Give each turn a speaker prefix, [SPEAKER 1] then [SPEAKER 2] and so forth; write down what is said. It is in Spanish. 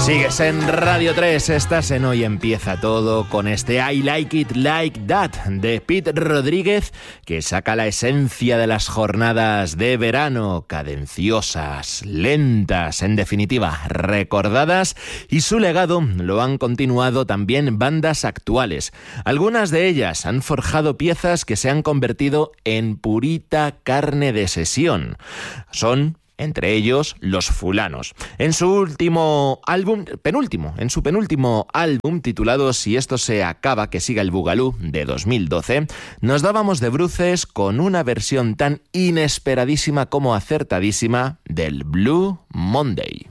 [SPEAKER 1] Sigues en Radio 3, estás en Hoy Empieza Todo con este I Like It Like That de Pete Rodríguez, que saca la esencia de las jornadas de verano, cadenciosas, lentas, en definitiva, recordadas, y su legado lo han continuado también bandas actuales. Algunas de ellas han forjado piezas que se han convertido en purita carne de sesión. Son entre ellos Los Fulanos. En su penúltimo álbum titulado Si esto se acaba, que siga el Bugalú, de 2012, nos dábamos de bruces con una versión tan inesperadísima como acertadísima del Blue Monday.